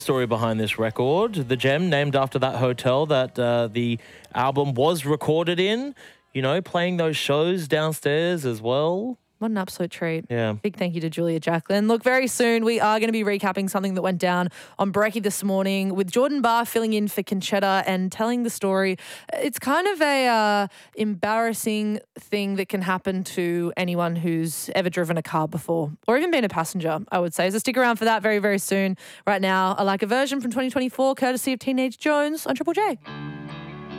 Story behind this record. The Gem, named after that hotel that the album was recorded in, playing those shows downstairs as well. What an absolute treat. Yeah. Big thank you to Julia Jacklin. Look, very soon we are going to be recapping something that went down on Brekkie this morning with Jordan Barr filling in for Conchetta and telling the story. It's kind of a embarrassing thing that can happen to anyone who's ever driven a car before or even been a passenger, I would say. So stick around for that very, very soon. Right now, I like a version from 2024 courtesy of Teenage Jones on Triple J.